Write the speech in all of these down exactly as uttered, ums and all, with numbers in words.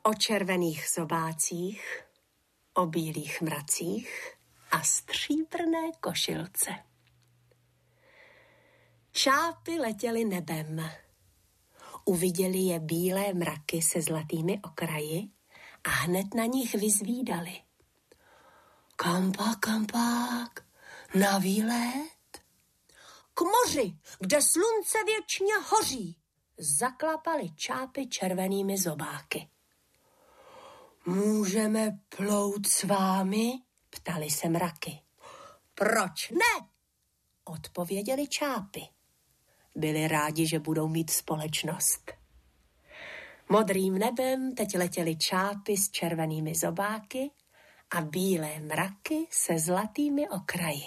o červených zobácích, o bílých mracích a stříbrné košilce. Čápy letěly nebem. Uviděli je bílé mraky se zlatými okraji a hned na nich vyzvídali. Kam pak, kam pak, na výlet? K moři, kde slunce věčně hoří, zaklapali čápy červenými zobáky. Můžeme plout s vámi? Ptali se mraky. Proč ne? Odpověděli čápy. Byli rádi, že budou mít společnost. Modrým nebem teď letěly čápy s červenými zobáky a bílé mraky se zlatými okraji.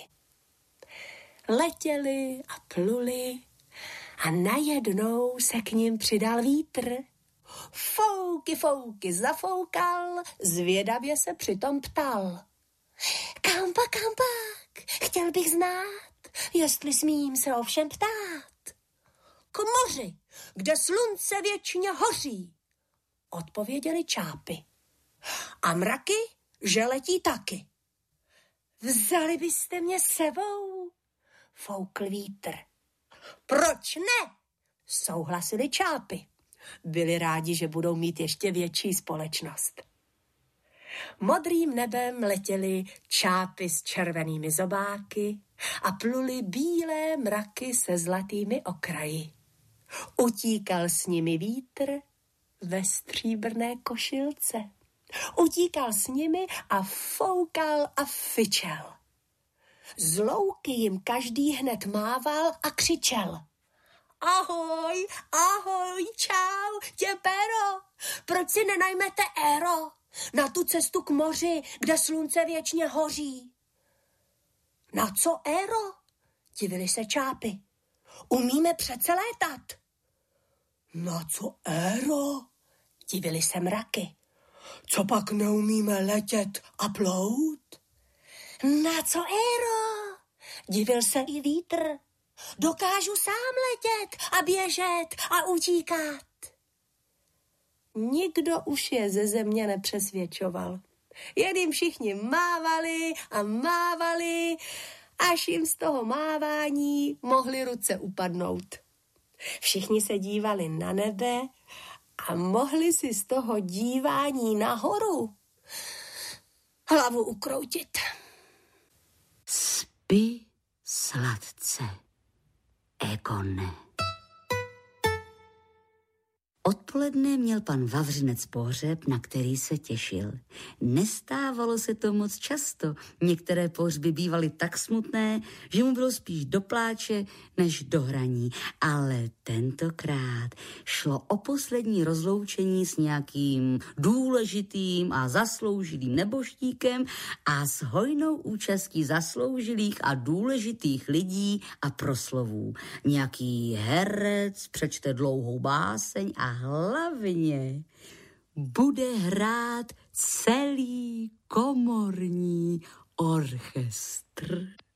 Letěli a pluli a najednou se k nim přidal vítr. Fouky, fouky, zafoukal, zvědavě se přitom ptal. Kampa, kampak, chtěl bych znát, jestli smím se ovšem ptát. K moři, kde slunce věčně hoří, odpověděli čápy. A mraky, že letí taky. Vzali byste mě sebou, foukl vítr. Proč ne? Souhlasili čápy. Byli rádi, že budou mít ještě větší společnost. Modrým nebem letěly čápy s červenými zobáky a pluli bílé mraky se zlatými okraji. Utíkal s nimi vítr ve stříbrné košilce. Utíkal s nimi a foukal a fičel. Z louky jim každý hned mával a křičel. Ahoj, ahoj, čau, tě pero, proč si nenajmete éro na tu cestu k moři, kde slunce věčně hoří? Na co éro? Divili se čápy. Umíme přece létat. Na co éro? Divili se mraky. Co pak neumíme letět a plout? Na co éro? Divil se i vítr. Dokážu sám letět a běžet a utíkat. Nikdo už je ze země nepřesvědčoval. Jen jim všichni mávali a mávali, až jim z toho mávání mohly ruce upadnout. Všichni se dívali na nebe a mohli si z toho dívání nahoru hlavu ukroutit. Spí sladce, Egone. Odpoledne měl pan Vavřinec pohřeb, na který se těšil. Nestávalo se to moc často. Některé pohřby bývaly tak smutné, že mu bylo spíš do pláče než do hraní. Ale tentokrát šlo o poslední rozloučení s nějakým důležitým a zasloužilým nebožtíkem a s hojnou účastí zasloužilých a důležitých lidí a proslovů. Nějaký herec přečte dlouhou báseň a hlavně bude hrát celý komorní orchestr.